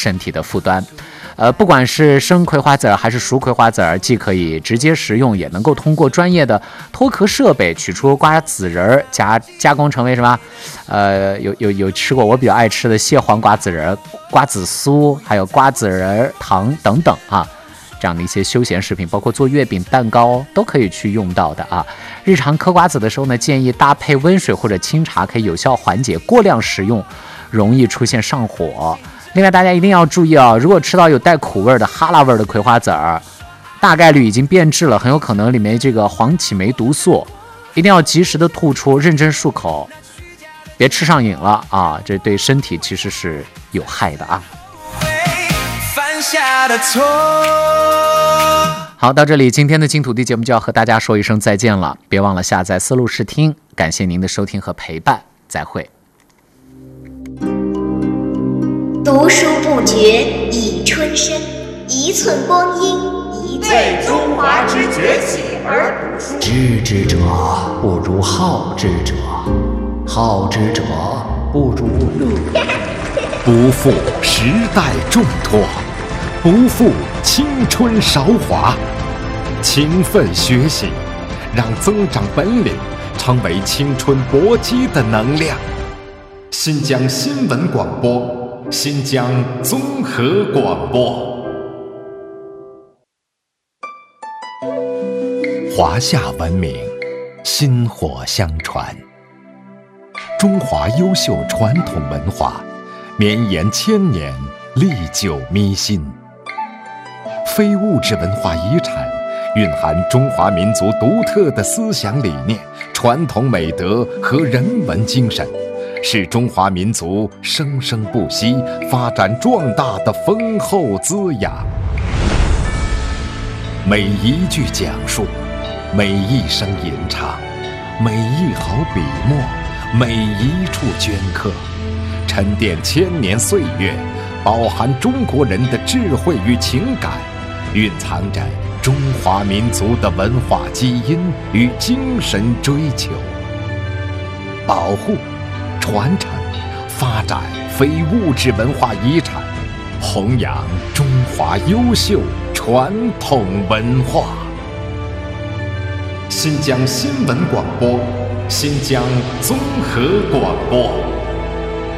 身体的负担。不管是生葵花籽还是熟葵花籽，既可以直接食用，也能够通过专业的脱壳设备取出瓜子仁，加工成为什么？有吃过我比较爱吃的蟹黄瓜子仁、瓜子酥，还有瓜子仁糖等等啊。这样的一些休闲食品，包括做月饼、蛋糕都可以去用到的啊。日常嗑瓜子的时候呢，建议搭配温水或者清茶，可以有效缓解过量食用容易出现上火。另外，大家一定要注意啊，如果吃到有带苦味的哈喇味的葵花籽儿，大概率已经变质了，很有可能里面这个黄体霉毒素，一定要及时的吐出，认真漱口，别吃上瘾了啊！这对身体其实是有害的啊。好，到这里，今天的金土地节目就要和大家说一声再见了，别忘了下载思路视听，感谢您的收听和陪伴，再会。 读书不绝已春深，一寸光阴一寸为中华之崛起而读书。 知之者不如好之者，好之者不如乐。 不负时代重托，不负青春韶华。勤奋学习，让增长本领成为青春搏击的能量。新疆新闻广播，新疆综合广播。华夏文明，薪火相传。中华优秀传统文化，绵延千年，历久弥新。非物质文化遗产蕴含中华民族独特的思想理念、传统美德和人文精神，是中华民族生生不息、发展壮大的丰厚滋养。每一句讲述，每一声吟唱，每一毫笔墨，每一处镌刻，沉淀千年岁月，饱含中国人的智慧与情感，蕴藏着中华民族的文化基因与精神追求。保护、传承、发展非物质文化遗产，弘扬中华优秀传统文化。新疆新闻广播，新疆综合广播。